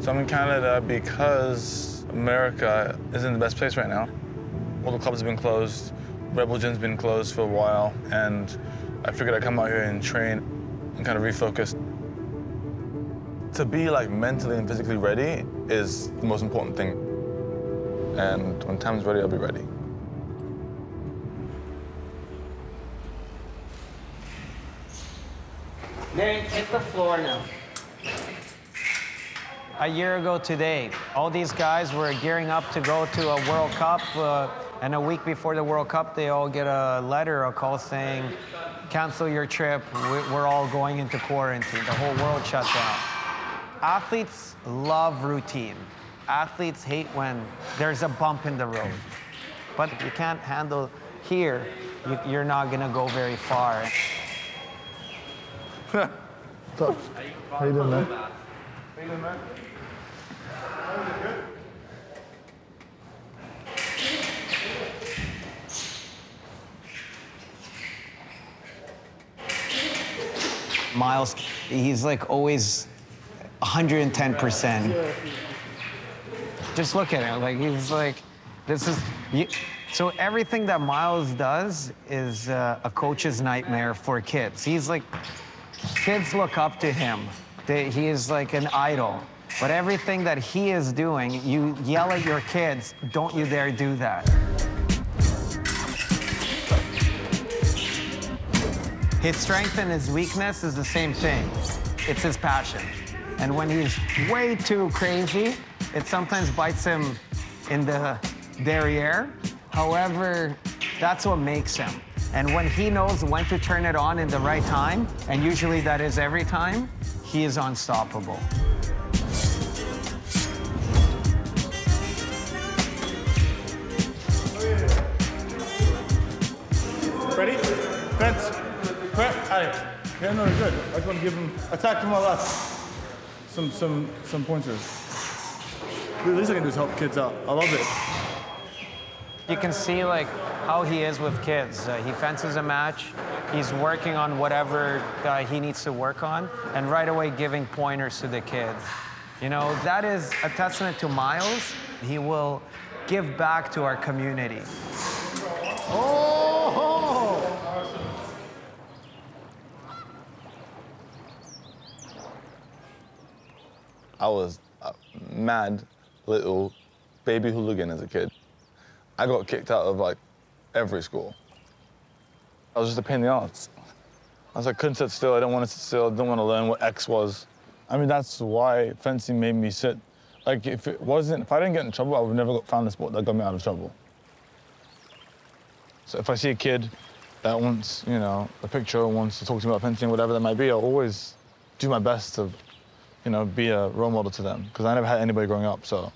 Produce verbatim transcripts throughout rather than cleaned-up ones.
So I'm in Canada because America is in the best place right now. All the clubs have been closed. Rebel Gym's been closed for a while, and I figured I'd come out here and train and kind of refocus. To be like mentally and physically ready is the most important thing. And when time's ready, I'll be ready. Then hit the floor now. A year ago today, all these guys were gearing up to go to a World Cup, uh, and a week before the World Cup, they all get a letter, a call saying, cancel your trip, we're all going into quarantine. The whole world shut down. Athletes love routine. Athletes hate when there's a bump in the road. But if you can't handle here, you, you're not gonna go very far. What's up? How you doing, man? How you doing, man? Miles, he's like always one hundred ten percent. Just look at him, like he's like, this is, you, so everything that Miles does is uh, a coach's nightmare for kids. He's like, kids look up to him. They, he is like an idol. But everything that he is doing, you yell at your kids, don't you dare do that. His strength and his weakness is the same thing. It's his passion. And when he's way too crazy, it sometimes bites him in the derriere. However, that's what makes him. And when he knows when to turn it on in the right time, and usually that is every time, he is unstoppable. Ready? Fence. Prep. Allez. Yeah, no, you're good. I just want to give him, attack him all up. Some, some, some pointers. The least I can do is help kids out. I love it. You can see like how he is with kids. Uh, he fences a match, he's working on whatever uh, he needs to work on, and right away giving pointers to the kids. You know, that is a testament to Miles. He will give back to our community. Oh! I was a mad little baby hooligan as a kid. I got kicked out of like every school. I was just a pain in the ass. I was like, couldn't sit still, I didn't want to sit still, I didn't want to learn what X was. I mean, that's why fencing made me sit. Like, if it wasn't, if I didn't get in trouble, I would never found a sport that got me out of trouble. So if I see a kid that wants, you know, a picture, wants to talk to me about fencing, whatever that might be, I'll always do my best to, you know, be a role model to them, because I never had anybody growing up, so.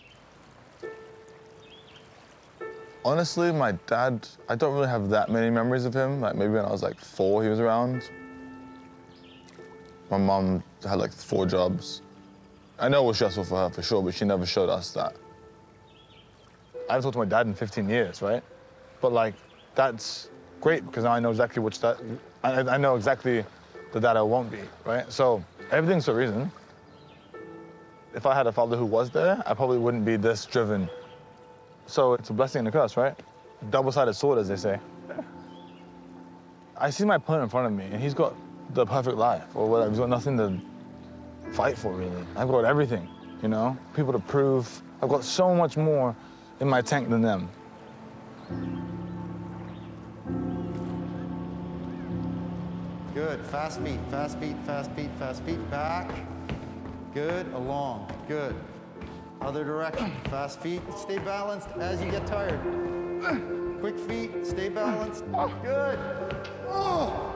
Honestly, my dad, I don't really have that many memories of him. Like, maybe when I was like four, he was around. My mom had like four jobs. I know it was stressful for her, for sure, but she never showed us that. I haven't talked to my dad in fifteen years, right? But like, that's great, because now I know exactly which that, I, I know exactly the dad I won't be, right? So everything's for a reason. If I had a father who was there, I probably wouldn't be this driven. So it's a blessing and a curse, right? Double-sided sword, as they say. I see my opponent in front of me, and he's got the perfect life, or whatever. He's got nothing to fight for, really. I've got everything, you know? People to prove. I've got so much more in my tank than them. Good, fast feet, fast feet, fast feet, fast feet, back. Good, along, good. Other direction, fast feet, stay balanced as you get tired. Quick feet, stay balanced, good. Oh.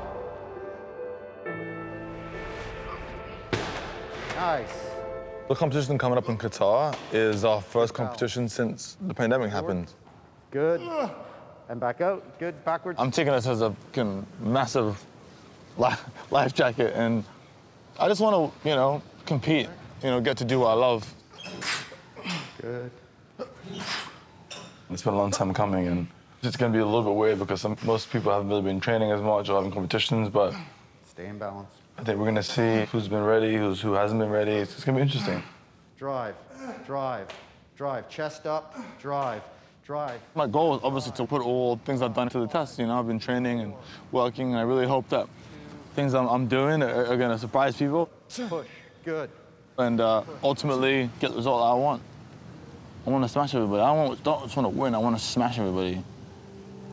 Nice. The competition coming up in Qatar is our first competition since the pandemic happened. Good, and back out, good, backwards. I'm taking this as a fucking massive life jacket, and I just want to, you know, compete, you know, get to do what I love. Good. It's been a long time coming, and it's going to be a little bit weird because some, most people haven't really been training as much or having competitions, but Stay in balance. I think we're going to see who's been ready, who's, who hasn't been ready. It's, it's going to be interesting. drive, drive, drive. Chest up, drive, drive. My goal is obviously to put all things I've done to the test. You know, I've been training and working, and I really hope that things I'm, I'm doing are, are going to surprise people. Push, good. And uh, ultimately get the result I want. I want to smash everybody. I don't, want, don't just want to win, I want to smash everybody.